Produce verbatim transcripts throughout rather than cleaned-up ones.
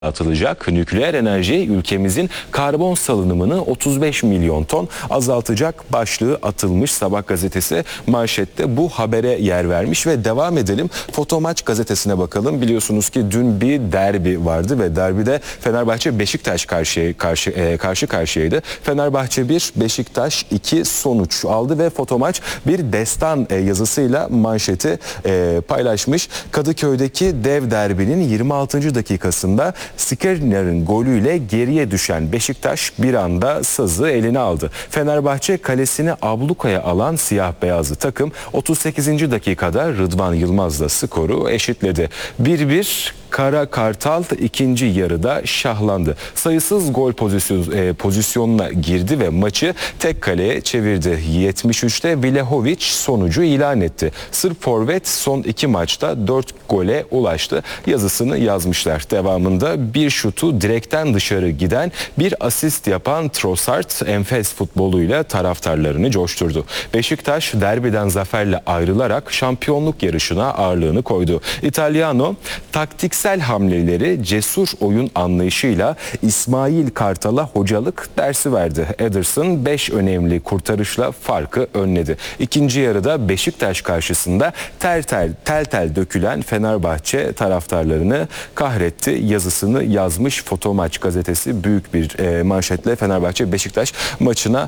atılacak. Nükleer enerji ülkemizin karbon salınımını otuz beş milyon ton azaltacak başlığı atılmış. Sabah gazetesi manşette bu habere yer vermiş ve devam edelim. Fotomaç gazetesine bakalım. Biliyorsunuz ki dün bir derbi vardı ve derbide Fenerbahçe Beşiktaş karşı karşı e, karşı karşıyaydı. Fenerbahçe bir, Beşiktaş iki sonuç aldı ve Fotomaç bir destan e, yazısıyla manşeti e, paylaşmış. Kadıköy'deki dev derbinin yirmi altıncı dakikasında Skriniar'ın golüyle geriye düşen Beşiktaş bir anda sazı eline aldı. Fenerbahçe kalesini ablukaya alan siyah beyazlı takım otuz sekizinci dakikada Rıdvan Yılmaz'la skoru eşitledi. bir bir Kara Kartal ikinci yarıda şahlandı. Sayısız gol pozisyon, e, pozisyonuna girdi ve maçı tek kaleye çevirdi. yetmiş üçte Vlahovic sonucu ilan etti. Sırp forvet son iki maçta dört gole ulaştı. Yazısını yazmışlar. Devamında bir şutu direkten dışarı giden, bir asist yapan Trossard enfes futboluyla taraftarlarını coşturdu. Beşiktaş derbiden zaferle ayrılarak şampiyonluk yarışına ağırlığını koydu. İtalyano taktik hamleleri cesur oyun anlayışıyla İsmail Kartal'a hocalık dersi verdi. Ederson beş önemli kurtarışla farkı önledi. İkinci yarıda Beşiktaş karşısında tel tel tel tel dökülen Fenerbahçe taraftarlarını kahretti. Yazısını yazmış Fotomaç gazetesi büyük bir e, manşetle Fenerbahçe Beşiktaş maçına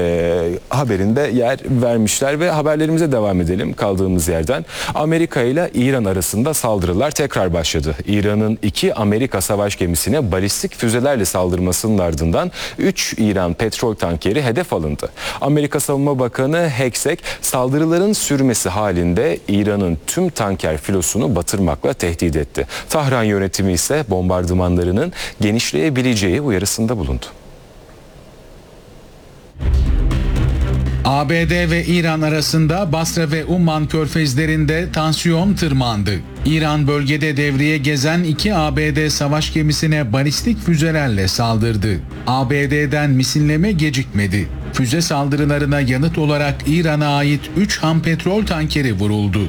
e, haberinde yer vermişler ve haberlerimize devam edelim kaldığımız yerden. Amerika ile İran arasında saldırılar tekrar başladı. İran'ın iki Amerika savaş gemisine balistik füzelerle saldırmasının ardından üç İran petrol tankeri hedef alındı. Amerika Savunma Bakanı Hegseth saldırıların sürmesi halinde İran'ın tüm tanker filosunu batırmakla tehdit etti. Tahran yönetimi ise bombardımanlarının genişleyebileceği uyarısında bulundu. A B D ve İran arasında Basra ve Umman körfezlerinde tansiyon tırmandı. İran bölgede devreye gezen iki A B D savaş gemisine balistik füzelerle saldırdı. A B D'den misilleme gecikmedi. Füze saldırılarına yanıt olarak İran'a ait üç ham petrol tankeri vuruldu.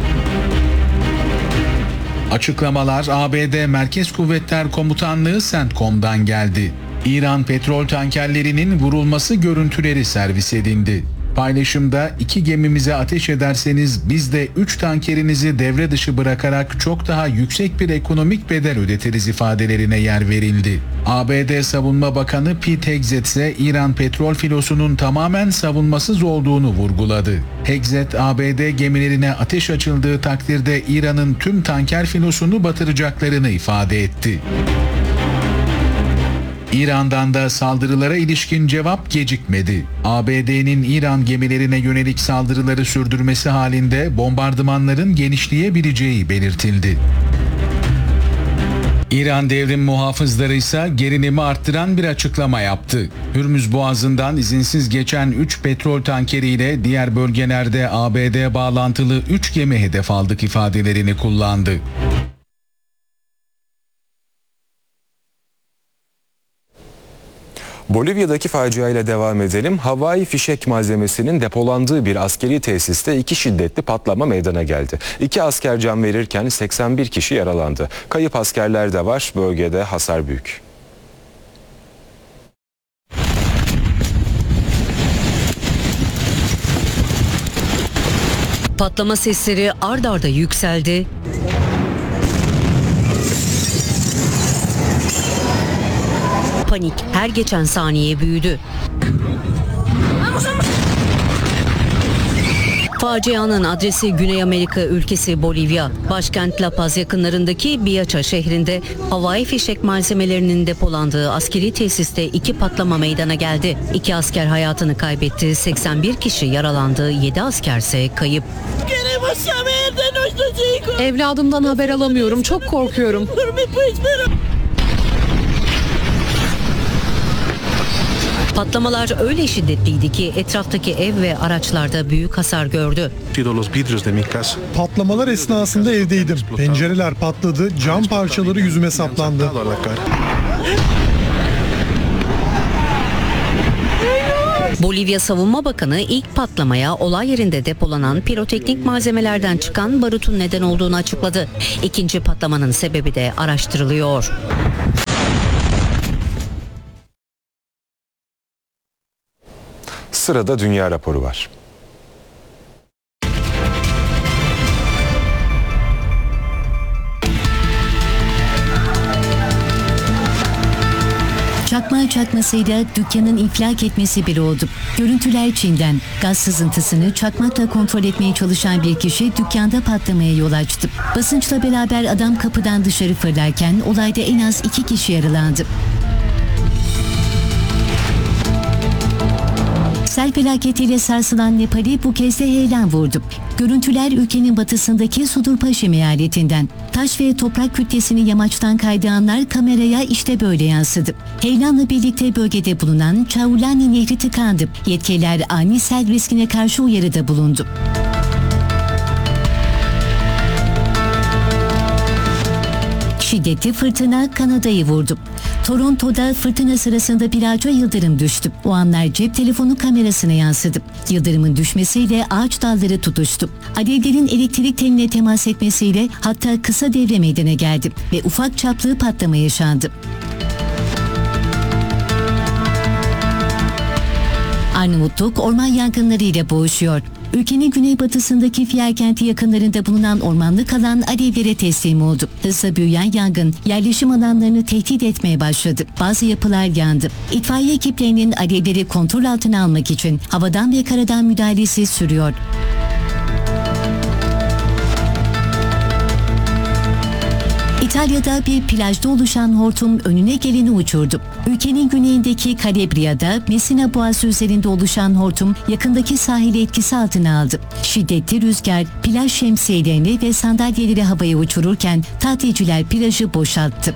Açıklamalar A B D Merkez Kuvvetler Komutanlığı CENTCOM'dan geldi. İran petrol tankerlerinin vurulması görüntüleri servis edildi. Paylaşımda iki gemimize ateş ederseniz biz de üç tankerinizi devre dışı bırakarak çok daha yüksek bir ekonomik bedel ödetiriz ifadelerine yer verildi. A B D Savunma Bakanı Pete Hegseth ise İran petrol filosunun tamamen savunmasız olduğunu vurguladı. Hegseth, A B D gemilerine ateş açıldığı takdirde İran'ın tüm tanker filosunu batıracaklarını ifade etti. İran'dan da saldırılara ilişkin cevap gecikmedi. A B D'nin İran gemilerine yönelik saldırıları sürdürmesi halinde bombardımanların genişleyebileceği belirtildi. İran devrim muhafızları ise gerilimi arttıran bir açıklama yaptı. Hürmüz Boğazı'ndan izinsiz geçen üç petrol tankeriyle diğer bölgelerde A B D bağlantılı üç gemi hedef aldık ifadelerini kullandı. Bolivya'daki faciayla devam edelim. Havai fişek malzemesinin depolandığı bir askeri tesiste iki şiddetli patlama meydana geldi. İki asker can verirken seksen bir kişi yaralandı. Kayıp askerler de var. Bölgede hasar büyük. Patlama sesleri ard arda yükseldi. Panik her geçen saniye büyüdü. Facianın adresi Güney Amerika ülkesi Bolivya. Başkent La Paz yakınlarındaki Biaça şehrinde havai fişek malzemelerinin depolandığı askeri tesiste iki patlama meydana geldi. İki asker hayatını kaybetti, seksen bir kişi yaralandı, yedi askerse kayıp. Evladımdan haber alamıyorum, çok korkuyorum. Patlamalar öyle şiddetliydi ki etraftaki ev ve araçlarda büyük hasar gördü. Patlamalar esnasında evdeydim. Pencereler patladı, cam parçaları yüzüme saplandı. Bolivya Savunma Bakanı ilk patlamaya olay yerinde depolanan piroteknik malzemelerden çıkan barutun neden olduğunu açıkladı. İkinci patlamanın sebebi de araştırılıyor. Sırada dünya raporu var. Çakmağı çakmasıyla dükkanın infilak etmesi bir oldu. Görüntüler Çin'den. Gaz sızıntısını çakmakla kontrol etmeye çalışan bir kişi dükkanda patlamaya yol açtı. Basınçla beraber adam kapıdan dışarı fırlarken olayda en az iki kişi yaralandı. Sel felaketiyle sarsılan Nepal'i bu kez de heyelan vurdu. Görüntüler ülkenin batısındaki Sudurpaşim eyaletinden. Taş ve toprak kütlesini yamaçtan kaydıranlar kameraya işte böyle yansıdı. Heyelanla birlikte bölgede bulunan Chaulani Nehri tıkandı. Yetkililer ani sel riskine karşı uyarıda bulundu. Şiddetli fırtına Kanada'yı vurdu. Toronto'da fırtına sırasında bir ağaca yıldırım düştü. O anlar cep telefonu kamerasına yansıdı. Yıldırımın düşmesiyle ağaç dalları tutuştu. Alevlerin elektrik teline temas etmesiyle hatta kısa devre meydana geldi ve ufak çaplı patlama yaşandı. Arnavutluk orman yangınlarıyla boğuşuyor. Ülkenin güneybatısındaki Fier kenti yakınlarında bulunan ormanlık alan alevlere teslim oldu. Hızla büyüyen yangın yerleşim alanlarını tehdit etmeye başladı. Bazı yapılar yandı. İtfaiye ekiplerinin alevleri kontrol altına almak için havadan ve karadan müdahalesi sürüyor. İtalya'da bir plajda oluşan hortum önüne geleni uçurdu. Ülkenin güneyindeki Calabria'da Messina Boğazı üzerinde oluşan hortum yakındaki sahili etkisi altına aldı. Şiddetli rüzgar plaj şemsiyelerini ve sandalyeleri havaya uçururken tatilciler plajı boşalttı.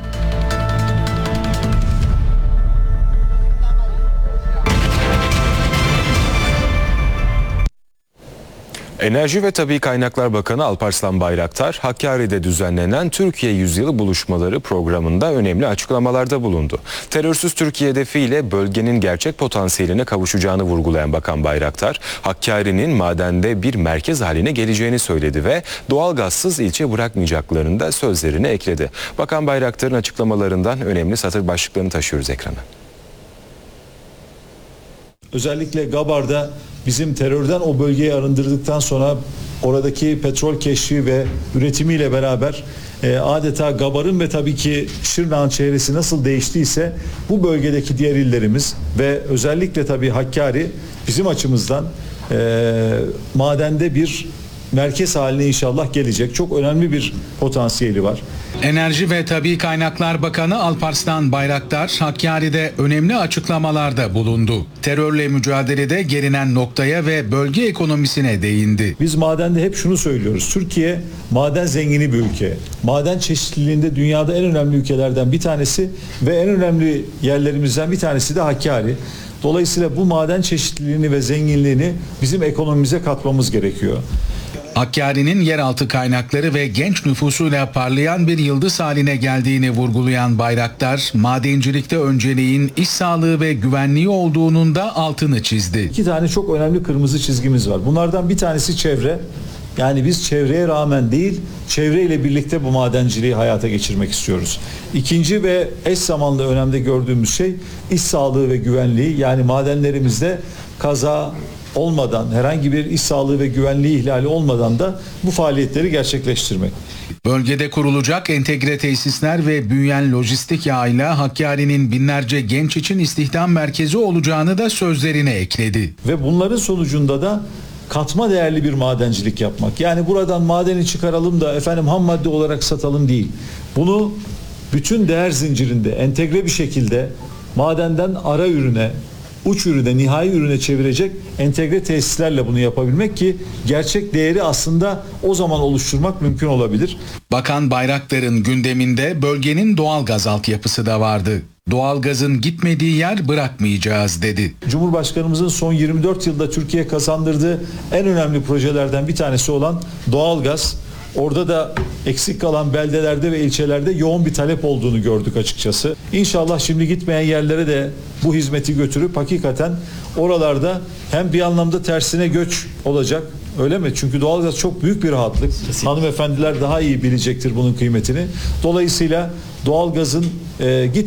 Enerji ve Tabii Kaynaklar Bakanı Alparslan Bayraktar, Hakkari'de düzenlenen Türkiye Yüzyılı Buluşmaları programında önemli açıklamalarda bulundu. Terörsüz Türkiye hedefiyle bölgenin gerçek potansiyeline kavuşacağını vurgulayan Bakan Bayraktar, Hakkari'nin madende bir merkez haline geleceğini söyledi ve doğalgazsız ilçe bırakmayacaklarını da sözlerine ekledi. Bakan Bayraktar'ın açıklamalarından önemli satır başlıklarını taşıyoruz ekrana. Özellikle Gabar'da bizim terörden o bölgeyi arındırdıktan sonra oradaki petrol keşfi ve üretimiyle beraber e, adeta Gabar'ın ve tabii ki Şırnak'ın çehresi nasıl değiştiyse bu bölgedeki diğer illerimiz ve özellikle tabii Hakkari bizim açımızdan e, madende bir merkez haline inşallah gelecek. Çok önemli bir potansiyeli var. Enerji ve Tabii Kaynaklar Bakanı Alparslan Bayraktar, Hakkari'de önemli açıklamalarda bulundu. Terörle mücadelede gelinen noktaya ve bölge ekonomisine değindi. Biz madende hep şunu söylüyoruz. Türkiye maden zengini bir ülke. Maden çeşitliliğinde dünyada en önemli ülkelerden bir tanesi ve en önemli yerlerimizden bir tanesi de Hakkari. Dolayısıyla bu maden çeşitliliğini ve zenginliğini bizim ekonomimize katmamız gerekiyor. Hakkari'nin yeraltı kaynakları ve genç nüfusuyla parlayan bir yıldız haline geldiğini vurgulayan Bayraktar, madencilikte önceliğin iş sağlığı ve güvenliği olduğunun da altını çizdi. İki tane çok önemli kırmızı çizgimiz var. Bunlardan bir tanesi çevre. Yani biz çevreye rağmen değil, çevreyle birlikte bu madenciliği hayata geçirmek istiyoruz. İkinci ve eş zamanlı önemde gördüğümüz şey iş sağlığı ve güvenliği. Yani madenlerimizde kaza olmadan, herhangi bir iş sağlığı ve güvenliği ihlali olmadan da bu faaliyetleri gerçekleştirmek. Bölgede kurulacak entegre tesisler ve büyüyen lojistik ağıyla Hakkari'nin binlerce genç için istihdam merkezi olacağını da sözlerine ekledi. Ve bunların sonucunda da katma değerli bir madencilik yapmak. Yani buradan madeni çıkaralım da efendim ham madde olarak satalım değil. Bunu bütün değer zincirinde entegre bir şekilde madenden ara ürüne, uç ürüne, nihai ürüne çevirecek entegre tesislerle bunu yapabilmek ki gerçek değeri aslında o zaman oluşturmak mümkün olabilir. Bakan Bayraktar'ın gündeminde bölgenin doğal gaz altyapısı da vardı. Doğalgazın gitmediği yer bırakmayacağız dedi. Cumhurbaşkanımızın son yirmi dört yılda Türkiye kazandırdığı en önemli projelerden bir tanesi olan doğalgaz. Orada da eksik kalan beldelerde ve ilçelerde yoğun bir talep olduğunu gördük açıkçası. İnşallah şimdi gitmeyen yerlere de bu hizmeti götürüp hakikaten oralarda hem bir anlamda tersine göç olacak. Öyle mi? Çünkü doğalgaz çok büyük bir rahatlık. Hanımefendiler daha iyi bilecektir bunun kıymetini. Dolayısıyla doğalgazın e, git